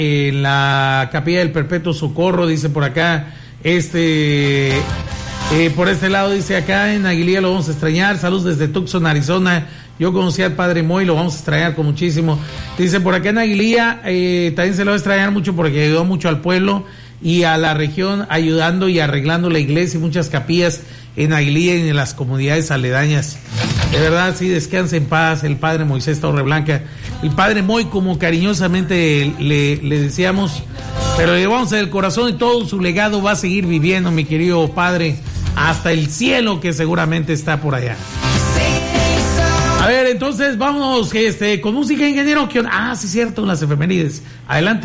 en la Capilla del Perpetuo Socorro, dice por acá, por este lado dice acá, en Aguililla lo vamos a extrañar, saludos desde Tucson, Arizona, yo conocí al padre Moy, lo vamos a extrañar con muchísimo, dice por acá en Aguililla, también se lo va a extrañar mucho porque ayudó mucho al pueblo y a la región, ayudando y arreglando la iglesia y muchas capillas en Aguililla y en las comunidades aledañas. De verdad, sí, descanse en paz el padre Moisés Torreblanca, el padre Moy, como cariñosamente le decíamos, pero le llevamos en el corazón y todo su legado va a seguir viviendo, mi querido padre, hasta el cielo que seguramente está por allá. A ver, entonces vámonos con música, ingeniero. Sí, cierto, las efemérides. Adelante.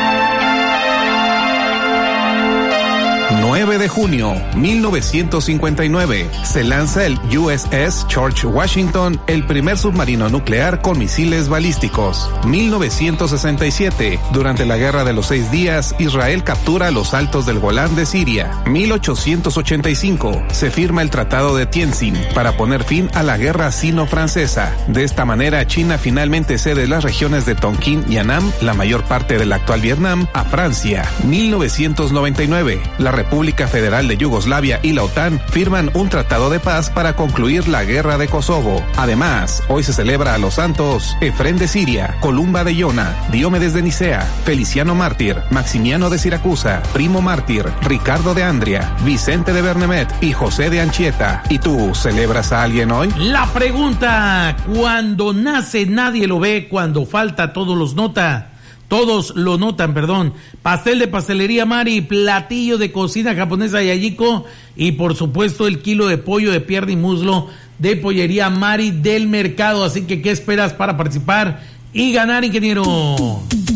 9 de junio, 1959, se lanza el USS George Washington, el primer submarino nuclear con misiles balísticos. 1967, durante la Guerra de los 6 Días, Israel captura los altos del Golán de Siria. 1885, se firma el Tratado de Tientsin para poner fin a la Guerra Sino-Francesa. De esta manera, China finalmente cede las regiones de Tonkin y Annam, la mayor parte del actual Vietnam, a Francia. 1999, la República Federal de Yugoslavia y la OTAN firman un tratado de paz para concluir la guerra de Kosovo. Además, hoy se celebra a los santos Efrén de Siria, Columba de Iona, Diomedes de Nicea, Feliciano Mártir, Maximiano de Siracusa, Primo Mártir, Ricardo de Andria, Vicente de Bernemet y José de Anchieta. ¿Y tú celebras a alguien hoy? La pregunta: cuando nace nadie lo ve, cuando falta todos lo notan. Pastel de pastelería Mari, platillo de cocina japonesa Yayiko y por supuesto el kilo de pollo de pierna y muslo de pollería Mari del mercado. Así que, ¿qué esperas para participar y ganar, ingeniero?